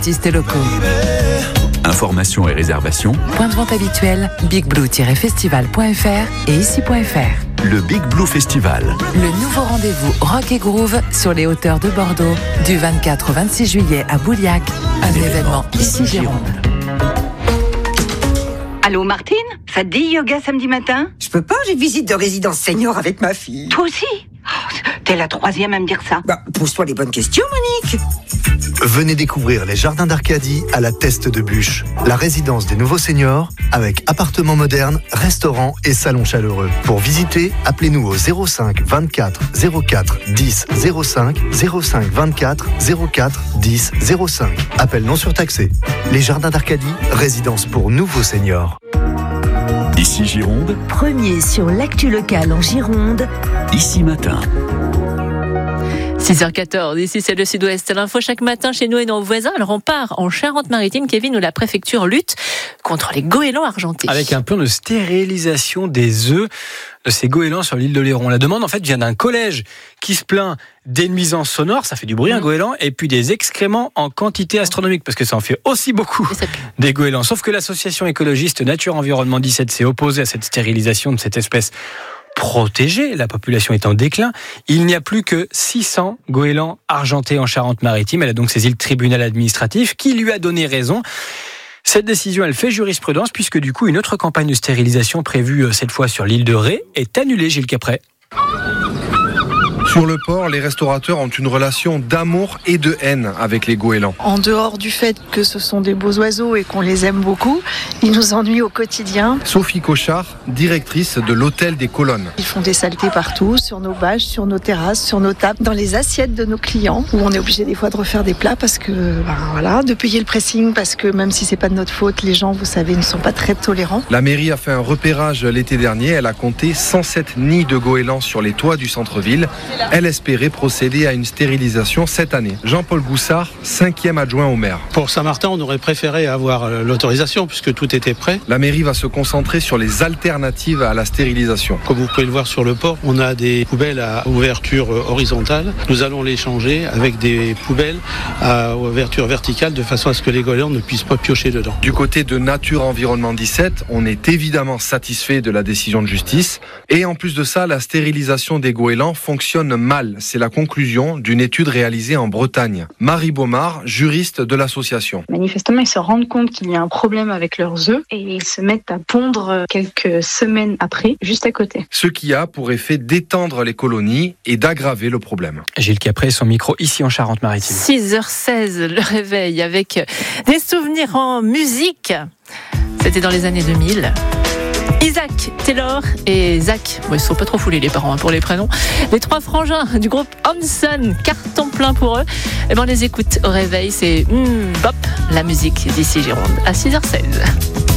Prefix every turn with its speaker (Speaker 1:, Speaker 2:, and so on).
Speaker 1: artistes locaux.
Speaker 2: Informations et réservations.
Speaker 1: Point de vente habituel, bigblue-festival.fr et ici.fr.
Speaker 2: Le Big Blue Festival.
Speaker 1: Le nouveau rendez-vous rock et groove sur les hauteurs de Bordeaux du 24 au 26 juillet à Bouliac. Un événement ici Gironde.
Speaker 3: Allô Martine, ça te dit yoga samedi matin?
Speaker 4: Je peux pas, j'ai visite de résidence senior avec ma fille.
Speaker 3: Toi aussi? T'es la troisième à me dire ça.
Speaker 4: Pose-toi les bonnes questions, Monique.
Speaker 5: Venez découvrir les jardins d'Arcadie à la Teste de Bûche, la résidence des nouveaux seniors avec appartements modernes, restaurants et salons chaleureux. Pour visiter, appelez-nous au 05 24 04 10 05 05 24 04 10 05. Appel non surtaxé. Les jardins d'Arcadie, résidence pour nouveaux seniors.
Speaker 2: Ici Gironde.
Speaker 6: Premier sur l'actu locale en Gironde.
Speaker 2: Ici Matin.
Speaker 7: 6h14, ici c'est le Sud-Ouest. L'info chaque matin chez nous et nos voisins. Alors on part en Charente-Maritime, Kevin, où la préfecture lutte contre les goélands argentés.
Speaker 8: Avec un plan de stérilisation des œufs de ces goélands sur l'île de Léron. La demande en fait vient d'un collège qui se plaint des nuisances sonores, ça fait du bruit un goéland, et puis des excréments en quantité astronomique, parce que ça en fait aussi beaucoup des goélands. Sauf que l'association écologiste Nature Environnement 17 s'est opposée à cette stérilisation de cette espèce protégée, la population est en déclin. Il n'y a plus que 600 goélands argentés en Charente-Maritime. Elle a donc saisi le tribunal administratif qui lui a donné raison. Cette décision, elle fait jurisprudence puisque du coup, une autre campagne de stérilisation prévue cette fois sur l'île de Ré est annulée, Gilles Capret.
Speaker 9: Sur le port, les restaurateurs ont une relation d'amour et de haine avec les goélands.
Speaker 10: En dehors du fait que ce sont des beaux oiseaux et qu'on les aime beaucoup, ils nous ennuient au quotidien.
Speaker 9: Sophie Cochard, directrice de l'Hôtel des Colonnes.
Speaker 10: Ils font des saletés partout, sur nos bâches, sur nos terrasses, sur nos tables, dans les assiettes de nos clients, où on est obligé des fois de refaire des plats parce que, de payer le pressing, parce que même si c'est pas de notre faute, les gens, vous savez, ne sont pas très tolérants.
Speaker 9: La mairie a fait un repérage l'été dernier. Elle a compté 107 nids de goélands sur les toits du centre-ville. Elle espérait procéder à une stérilisation cette année. Jean-Paul Goussard, 5e adjoint au maire.
Speaker 11: Pour Saint-Martin, on aurait préféré avoir l'autorisation puisque tout était prêt.
Speaker 9: La mairie va se concentrer sur les alternatives à la stérilisation.
Speaker 11: Comme vous pouvez le voir sur le port, on a des poubelles à ouverture horizontale. Nous allons les changer avec des poubelles à ouverture verticale de façon à ce que les goélands ne puissent pas piocher dedans.
Speaker 9: Du côté de Nature Environnement 17, on est évidemment satisfait de la décision de justice. Et en plus de ça, la stérilisation des goélands fonctionne mal. C'est la conclusion d'une étude réalisée en Bretagne. Marie Baumard, juriste de l'association.
Speaker 12: Manifestement, ils se rendent compte qu'il y a un problème avec leurs œufs et ils se mettent à pondre quelques semaines après, juste à côté.
Speaker 9: Ce qui a pour effet d'étendre les colonies et d'aggraver le problème.
Speaker 8: Gilles Capret, son micro ici en Charente-Maritime.
Speaker 7: 6h16, le réveil avec des souvenirs en musique. C'était dans les années 2000. Isaac Taylor et Zach, ils ne sont pas trop foulés les parents pour les prénoms. Les trois frangins du groupe Hanson, carton plein pour eux. Et on les écoute au réveil, c'est Bop, la musique d'ici Gironde à 6h16.